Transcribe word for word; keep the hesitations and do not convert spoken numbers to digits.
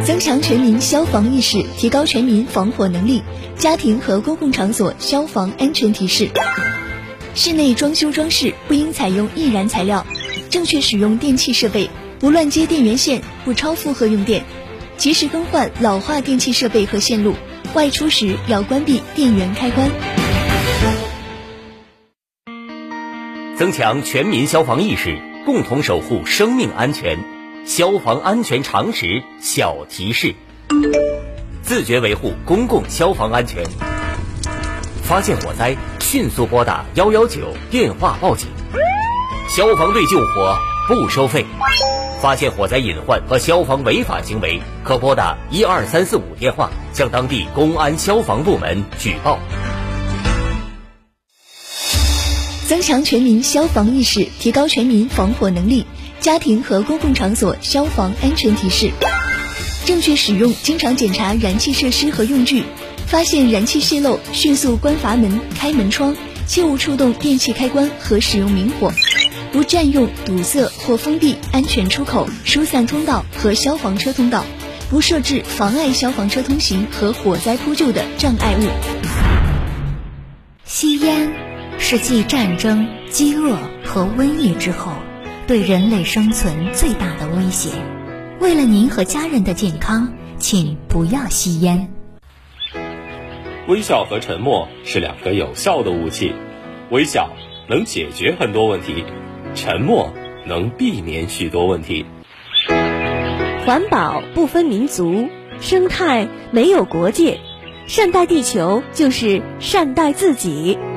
增强全民消防意识，提高全民防火能力。家庭和公共场所消防安全提示：室内装修装饰不应采用易燃材料，正确使用电气设备，不乱接电源线，不超负荷用电，及时更换老化电气设备和线路。外出时要关闭电源开关。 增强全民消防意识，共同守护生命安全。消防安全常识小提示：自觉维护公共消防安全。发现火灾，迅速拨打一一九电话报警。消防队救火不收费。发现火灾隐患和消防违法行为，可拨打一二三四五电话向当地公安消防部门举报。 增强全民消防意识，提高全民防火能力。家庭和公共场所消防安全提示：正确使用，经常检查燃气设施和用具，发现燃气泄漏，迅速关阀门、开门窗，切勿触动电气开关和使用明火，不占用、堵塞或封闭安全出口、疏散通道和消防车通道，不设置妨碍消防车通行和火灾扑救的障碍物。 吸烟是继战争、饥饿和瘟疫之后对人类生存最大的威胁。为了您和家人的健康，请不要吸烟。 微笑和沉默是两个有效的武器，微笑能解决很多问题，沉默能避免许多问题。 环保不分民族，生态没有国界，善待地球就是善待自己。